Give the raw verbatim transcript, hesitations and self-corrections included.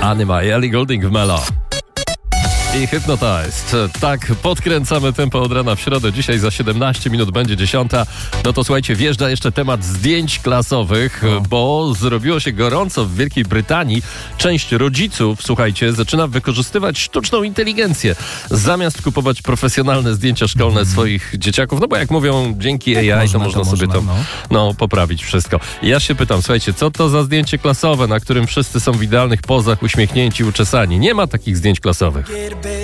Anima i Ellie Goulding w Melo. I Hypnotized. Tak, podkręcamy tempo od rana w środę. Dzisiaj za siedemnaście minut będzie dziesiąta. No to słuchajcie, wjeżdża jeszcze temat zdjęć klasowych, no. bo zrobiło się gorąco w Wielkiej Brytanii. Część rodziców, słuchajcie, zaczyna wykorzystywać sztuczną inteligencję. Zamiast kupować profesjonalne zdjęcia szkolne mm. swoich dzieciaków, no bo jak mówią, dzięki A I można, to można to sobie można, to no. no, poprawić wszystko. Ja się pytam, słuchajcie, co to za zdjęcie klasowe, na którym wszyscy są w idealnych pozach, uśmiechnięci, uczesani? Nie ma takich zdjęć klasowych.